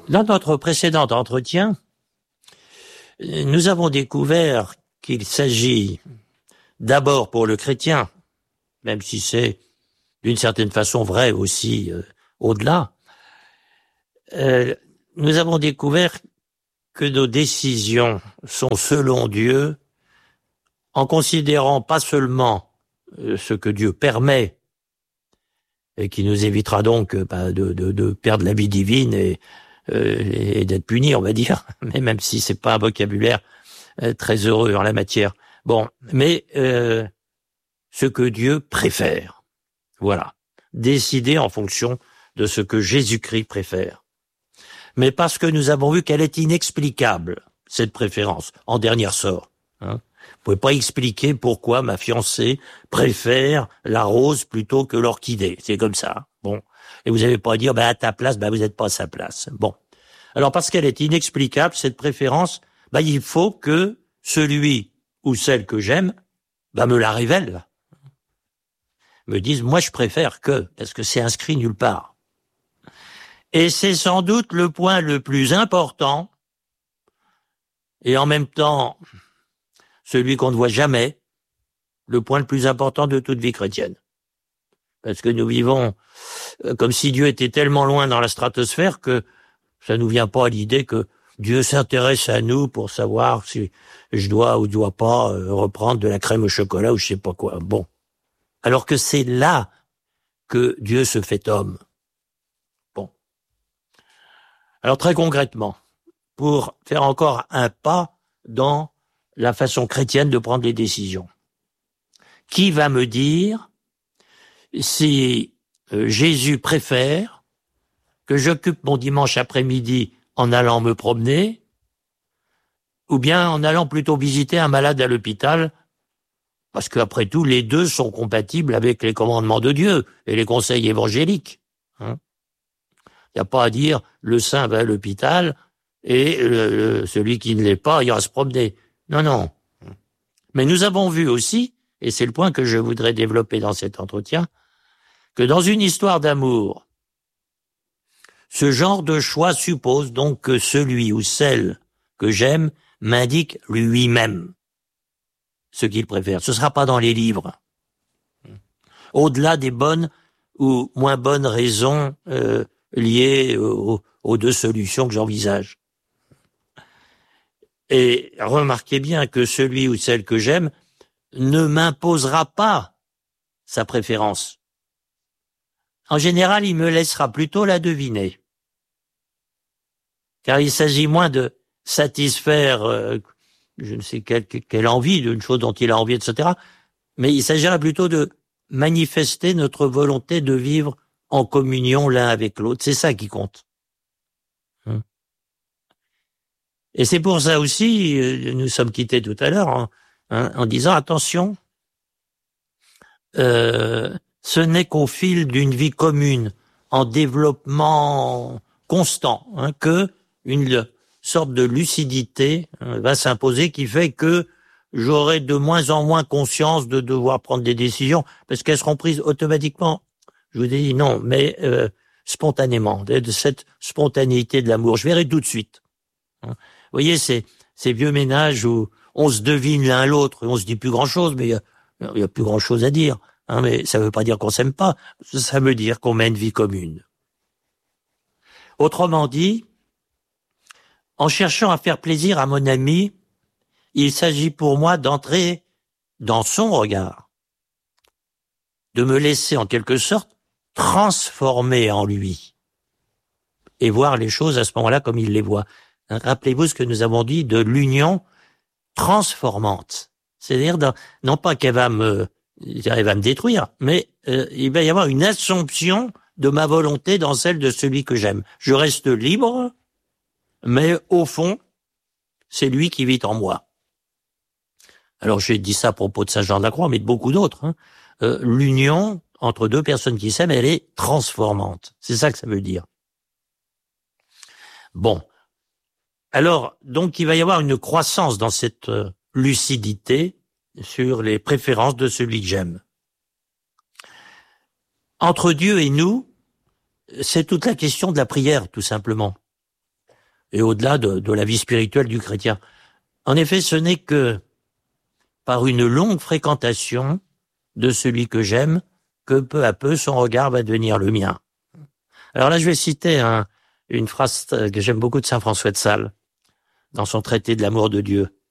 Dans notre précédent entretien, nous avons découvert qu'il s'agit d'abord pour le chrétien, même si c'est d'une certaine façon vrai aussi au-delà, nous avons découvert que nos décisions sont selon Dieu, en considérant pas seulement ce que Dieu permet, et qui nous évitera donc de perdre la vie divine et d'être puni, on va dire, mais même si c'est pas un vocabulaire très heureux en la matière. Bon, mais ce que Dieu préfère, voilà, décider en fonction de ce que Jésus-Christ préfère. Mais parce que nous avons vu qu'elle est inexplicable, cette préférence, en dernier ressort. Hein. Vous pouvez pas expliquer pourquoi ma fiancée préfère la rose plutôt que l'orchidée. C'est comme ça. Bon. Et vous n'avez pas à dire, à ta place, vous n'êtes pas à sa place. Bon. Alors, parce qu'elle est inexplicable, cette préférence, il faut que celui ou celle que j'aime, me la révèle. Me dise, moi, je préfère que, parce que c'est inscrit nulle part. Et c'est sans doute le point le plus important, et en même temps, celui qu'on ne voit jamais, le point le plus important de toute vie chrétienne. Parce que nous vivons comme si Dieu était tellement loin dans la stratosphère que ça nous vient pas à l'idée que Dieu s'intéresse à nous pour savoir si je dois ou dois pas reprendre de la crème au chocolat ou je sais pas quoi. Bon. Alors que c'est là que Dieu se fait homme. Bon. Alors très concrètement, pour faire encore un pas dans la façon chrétienne de prendre les décisions. Qui va me dire si Jésus préfère que j'occupe mon dimanche après-midi en allant me promener ou bien en allant plutôt visiter un malade à l'hôpital, parce qu'après tout, les deux sont compatibles avec les commandements de Dieu et les conseils évangéliques. Il n'y a pas à dire le saint va à l'hôpital et celui qui ne l'est pas ira se promener. Non, non. Mais nous avons vu aussi, et c'est le point que je voudrais développer dans cet entretien, que dans une histoire d'amour, ce genre de choix suppose donc que celui ou celle que j'aime m'indique lui-même ce qu'il préfère. Ce ne sera pas dans les livres. Au-delà des bonnes ou moins bonnes raisons liées aux deux solutions que j'envisage. Et remarquez bien que celui ou celle que j'aime ne m'imposera pas sa préférence. En général, il me laissera plutôt la deviner. Car il s'agit moins de satisfaire je ne sais quelle envie, d'une chose dont il a envie, etc. Mais il s'agira plutôt de manifester notre volonté de vivre en communion l'un avec l'autre. C'est ça qui compte. Et c'est pour ça aussi, nous sommes quittés tout à l'heure en disant attention, ce n'est qu'au fil d'une vie commune, en développement constant, que une sorte de lucidité va s'imposer qui fait que j'aurai de moins en moins conscience de devoir prendre des décisions parce qu'elles seront prises automatiquement. Je vous dis non, mais spontanément, de cette spontanéité de l'amour. Je verrai tout de suite. Vous voyez, ces vieux ménages où on se devine l'un l'autre et on se dit plus grand-chose, mais il y a plus grand-chose à dire. Mais ça veut pas dire qu'on s'aime pas, ça veut dire qu'on mène vie commune. Autrement dit, en cherchant à faire plaisir à mon ami, il s'agit pour moi d'entrer dans son regard, de me laisser en quelque sorte transformer en lui et voir les choses à ce moment-là comme il les voit. Rappelez-vous ce que nous avons dit de l'union transformante. C'est-à-dire, non pas qu'elle va me détruire, mais il va y avoir une assomption de ma volonté dans celle de celui que j'aime. Je reste libre, mais au fond, c'est lui qui vit en moi. Alors j'ai dit ça à propos de Saint Jean de la Croix, mais de beaucoup d'autres. L'union entre deux personnes qui s'aiment, elle est transformante. C'est ça que ça veut dire. Bon. Alors, donc, il va y avoir une croissance dans cette lucidité sur les préférences de celui que j'aime. Entre Dieu et nous, c'est toute la question de la prière, tout simplement. et au-delà de la vie spirituelle du chrétien. En effet, ce n'est que par une longue fréquentation de celui que j'aime que peu à peu son regard va devenir le mien. Alors là, je vais citer une phrase que j'aime beaucoup de saint François de Sales, dans son traité de l'amour de Dieu.